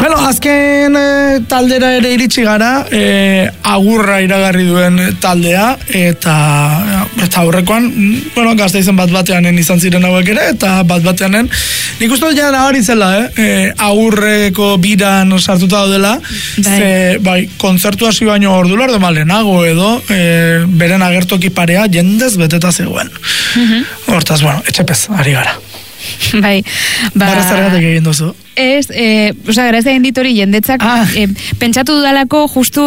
Bueno, azken taldera ere iritsi gara, agurra iragarri duen taldea, eta aurrekoan, bueno, Gasteizen bat-bateanen izan ziren hauek ere, eta bat-bateanen, nik uste dut jaren agari zela, agurreko biran sartuta daudela, bai, kontzertu hasi baino ordu lardo malenago edo, beren agertoki parea jendez beteta zegoen. Hortaz, bueno, etxepez, ari gara. Bai, Barra zergatik egin duzu? Ez, grazie egin ditori jendetzak, pentsatu dudalako justu,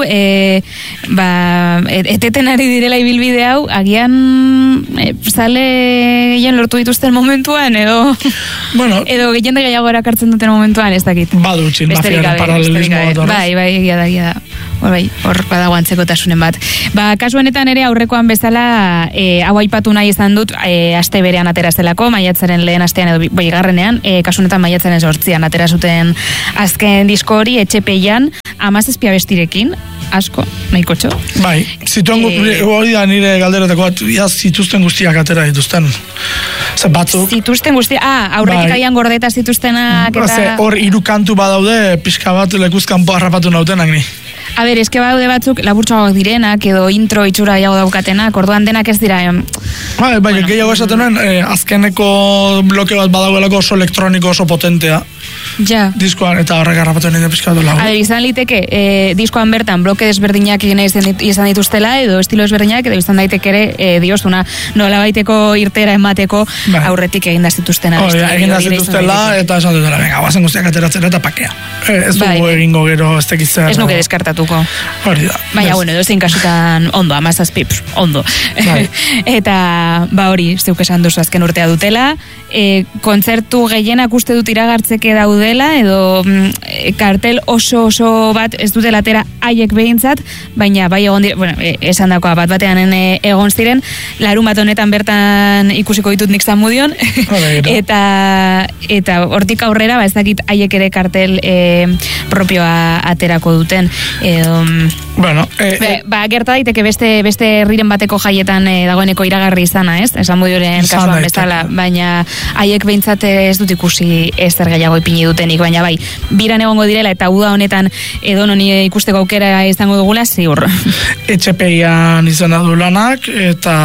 eteten ari direla ibilbide hau, agian zale gehien lortu dituzten momentuan, edo jende gehiago erakartzen duten momentuan, ez dakit. Badu txin, mafiaren paralelismoa. Bai, egia da. Hor badago antzekotasunen bat. Kasu honetan ere aurrekoan bezala hau aipatu nahi izan dut aste berean atera zelako, maiatzaren lehen astean edo bigarrenean, kasu honetan maiatzaren 8an atera zuten azken disko hori etxepeian 17 abestirekin, asko, nahiko txo. Bai, hori da nire galderetako bat, zituzten guztiak atera dituzten. Batzuk. Zituzten guztiak, aurretik aian gordeta zituztenak eta... Hor 3 kantu badaude, pixka bat lekuzkan harrapatu nautenak ni. A ber, eske badaude batzuk laburtsuagoak direnak edo intro itxura gehiago daukatenak, orduan denak ez dira... Bai, gehiago esaten nuen, azkeneko bloke bat badagoelako oso elektroniko oso potentea. Ja. Diskoan, eta horrek harrapatu nire pixkatu lagu. A ber, izan liteke, diskoan bertan bloke desberdinak egin izan dituztela, edo estilo desberdinak, edo izan daiteke ere, diozuna, nola baiteko irtera emateko aurretik egin dazituzten. Egin dazituztela, eta esan dutela, venga, guazen guztiak ateratzen eta pakea. Ez dugu egingo gero, ez tekizzer. Ez nuke deskartatuko. Hori da. Baina, bueno, edozein kasutan ondo, 17, ondo. Eta, hori, zeuk esan duzu azken urtea dutela, kontzertu gehienak uste dut iragartzeke daudela, edo kartel oso bat ez dutela atera haiek behintzat, baina bai egon dire, esan dakoa bat-batean egon ziren, larun bat honetan bertan ikusiko ditut nik Zamudion, eta hortik aurrera, ez dakit haiek ere kartel propioa aterako duten, gerta daiteke beste herriren bateko jaietan dagoeneko iragarri izana, ez? Zamudioren kasuan bezala, baina haiek behintzat ez dut ikusi ezer gehiago ipini dutenik, baina bai, biran egongo direla eta uda honetan edononi ikusteko aukera izango dugula, ziur. Etxepeian izan du lanak, eta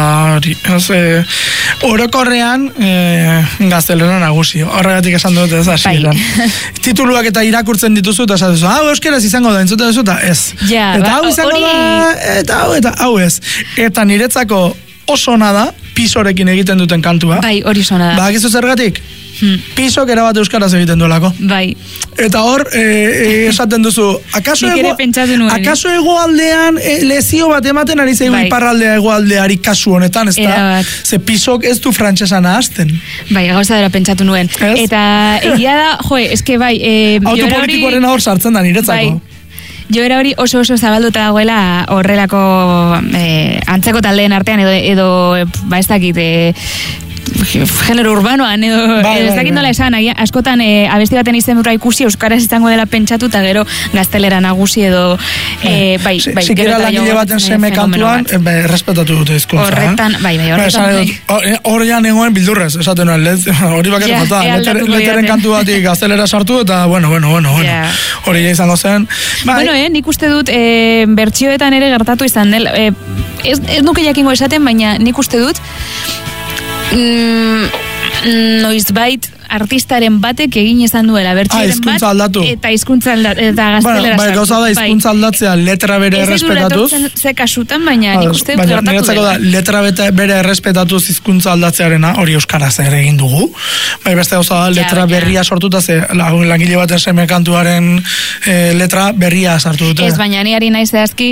orokorrean gaztelera nagusi, horregatik esan dut ez hasieran. Tituluak eta irakurtzen dituzu, eta esan duzu, euskeraz izango da, entzuten duzu, eta ez. Eta hau izango da, eta hau ez. Eta niretzako oso nada, Pisorekin egiten duten kantua. Bai, hori oso nada. Bakizu zergatik? Pisok erabat euskaraz egiten duelako. Bai. Eta hor, esaten duzu, akaso hegoaldean lezio bat ematen ari zaigu iparraldea hegoaldeari kasu honetan, ez da? Ze Pisok ez du frantsesan ahazten. Bai, gauza dela pentsatu nuen. Eta egia da, eske bai... Autopolitikoaren hor sartzen da niretzako. Joera hori oso zabalduta dagoela horrelako antzeko taldeen artean edo ez dakit genero urbanoan edo ez dakit nola esan, askotan abesti baten izenburua ikusi euskaraz izango dela pentsatu eta gero gaztelera nagusi edo bai. Sikera langile baten seme kantuan respetatu dute hizkuntza. Horretan, bai. Horrean nengoen bildurrez, esaten nuen, hori bakarrik falta, leteren kantu batik gaztelera sartu eta bueno, hori izango zen. Bueno, nik uste dut bertsioetan ere gertatu izan dela, ez nuke jakingo esaten, baina nik uste dut noizbait artistaren batek egin izan duela bertsioaren bat eta hizkuntza aldatu eta gaztelera bai, gauza da hizkuntza aldatzea letra bere errespetatuz ze kasutan, baina nik uste dut gertatu dela letra bere errespetatuz hizkuntza aldatzearena hori euskaraz ere egin dugu, bai beste gauza da letra berria sortuta ze langile baten seme kantuaren letra berria sartu dute ez, baina ni ari naiz zehazki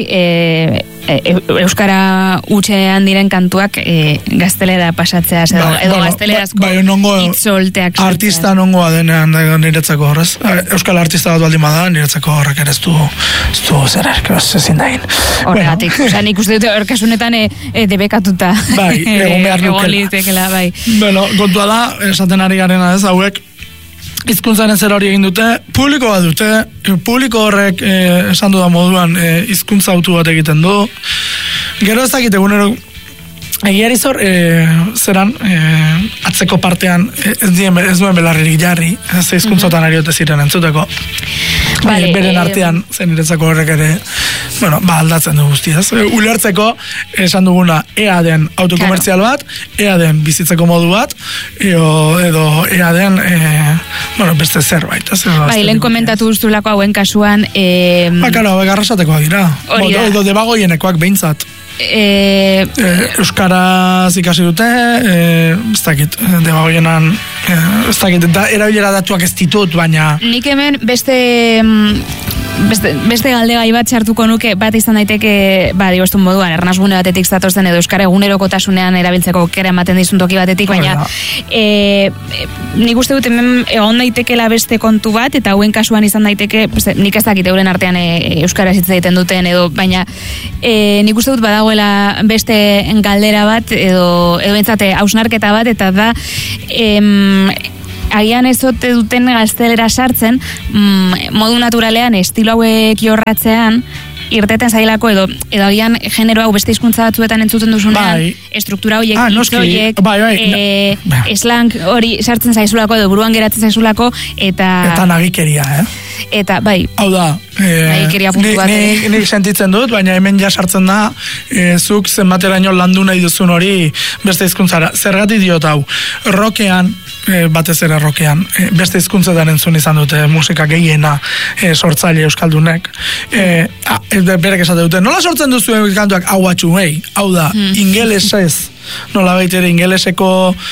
euskara hutsean diren kantuak gaztelera pasatzea edo gaztelerazko itzolteak artista nongoa denean niretzako horrez. Euskal artista bat baldin bada, niretzako horrek ere ez du zer ezin dain. Horregatik, nik uste dut orkasunetan debekatuta. Bai, egon behar nukela. Bai. Bueno, kontua da, esaten ari garena ez, hauek hizkuntzaren zer hori egin dute, publiko bat dute, publiko horrek esan dudan moduan hizkuntza autu bat egiten du. Gero ez dakit egunero egiari zor, zeran, atzeko partean ez duen belarririk jarri, ez hizkuntzotan ariote ziren entzuteko. beren artean zen niretzako horrek ere, aldatzen du guztiaz. Ulertzeko, esan duguna, ea den autokomertzial bat, ea den bizitzeko modu bat, edo ea den, beste zerbait. Lehen komentatu duzulako hauen kasuan... Hauek arrasatekoa dira. Edo debagoienekoak behintzat. Euskaraz ikasi dute, ez dakit, debagoienan, ez dakit, erabilera datuak ez ditut, baina... Nik hemen beste galdegai bat sartuko nuke, bat izan daiteke, digostun moduan, ernazgune batetik zatozen edo euskara egunerokotasunean erabiltzeko kera ematen dizun toki batetik, baina nik uste dut hemen egon daitekela beste kontu bat, eta hauen kasuan izan daiteke, nik ez dakit euren artean euskara hitz egiten duten, edo, baina nik uste dut badagoela beste galdera bat, edo entzate hausnarketa bat, eta da, agian ezote duten gaztelera sartzen, modu naturalean estilo hauek jorratzean, irteten zailako edo agian genero hau beste hizkuntza batzuetan entzuten duzunean, estruktura horiek, hitz horiek, slang hori sartzen zaizulako edo buruan geratzen zaizulako, eta nagikeria, Eta, hau da, nik sentitzen dut, baina hemen ja sartzen da, zuk zenbateraino landu nahi duzun hori beste hizkuntzara. Zergatik diot hau, rockean, batez ere rockean, beste hizkuntzetan entzun izan dute musika gehiena sortzaile euskaldunek. Berek esate dute, nola sortzen duzu kantuak hau atxu, hau da, ingelesez, nola baitere ingeleseko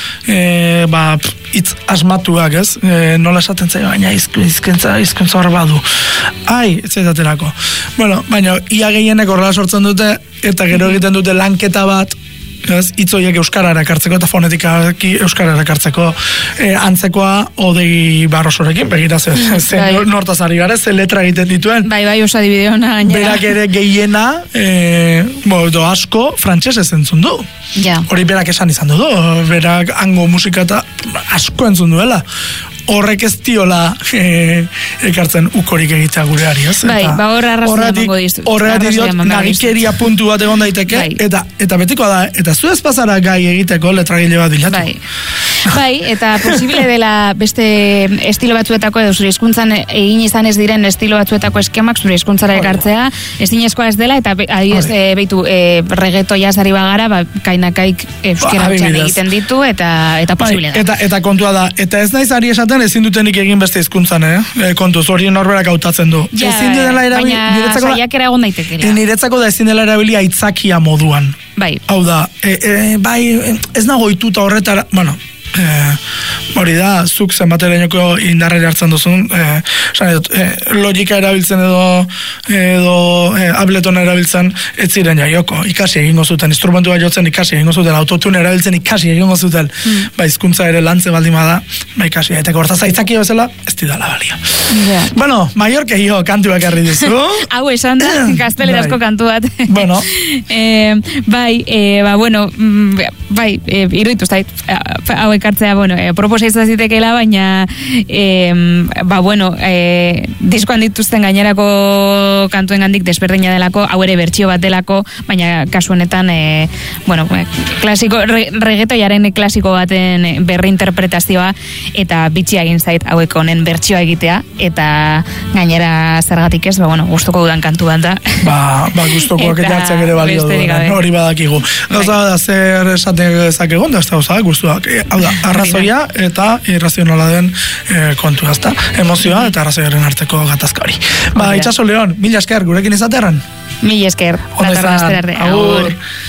hitz asmatuak, ez? Nola esaten zaio, baina hizkuntza hor badu. Ez zaizaterako. Baina ia gehienek horrela sortzen dute, eta gero egiten dute lanketa bat, hitzoiek euskarara ekartzeko eta fonetikaki euskarara ekartzeko antzekoa Odei Barrosorekin, begira nortaz ari gara, ze letra egiten dituen. Bai, oso adibideona gainera. Berak ere gehiena, edo asko, frantsesez entzun du. Hori berak esan izan du, berak hango musika eta asko entzun duela. Horrek ez diola ekartzen ukorik egitea gure ari, ez? Horra arrazia emango dizu. Horregatik diot, nagikeria puntu bat egon daiteke, eta betikoa da, eta zu ez pasara gai egiteko letragile bat bilatu. Eta posible dela beste estilo batzuetako, edo zure hizkuntzan egin izan ez diren estilo batzuetako eskemak zure hizkuntzara ekartzea, ezinezkoa ez dela, eta behitu reggaeto jazari bagara, kainakaik euskera egiten ditu, eta posible da. Eta kontua da, eta ez naiz ari esaten ezin dutenik egin beste hizkuntzan, kontuz, hori norberak hautatzen du. Baina saiakera egon daitekela. Niretzako da ezin dela erabili aitzakia moduan. Hau da, ez nago ituta horretara, hori da, zuk zenbaterainoko indarrera hartzen duzun, logika erabiltzen edo abletona erabiltzen ez ziren jaioko, ikasi egingo zuten, instrumentua jotzen ikasi egingo zuten, autotune erabiltzen ikasi egingo zuten, hizkuntza ere lantze baldin bada, ikasi, eta hortaz aitzaki bezala, ez didala balia. Mallorca kantuak harri dizu. Hau esan da, gaztelerazko kantu bat. Iruditu zait, hau ekartzea, proposa izan zitekeela, baina diskoan dituzten gainerako kantuen gandik desberdina delako, hau ere bertsio bat delako, baina kasu honetan reggaetoiaren klasiko baten berrinterpretazioa, eta bitxia egin zait hauek honen bertsioa egitea, eta gainera zergatik ez, gustuko dudan kantu bat da. Gustukoak eta hartzak ere balio dudan, hori badakigu. Gauza da zer esatek ezakegon, da ez da gauza, gustuak. Hau da, arrazoia eta irrazionala den kontua, ezta? Emozioa eta arrazoiaren arteko gatazka hori. Itxaso Leon, mila esker, gurekin izateran? Mila esker. Ondo izan, agur.